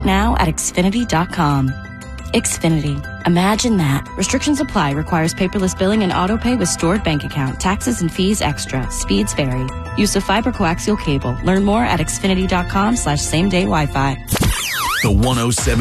now at Xfinity.com. Xfinity. Imagine that. Restrictions apply. Requires paperless billing and auto pay with stored bank account. Taxes and fees extra. Speeds vary. Use of fiber coaxial cable. Learn more at Xfinity.com/same-day Wi-Fi. The 107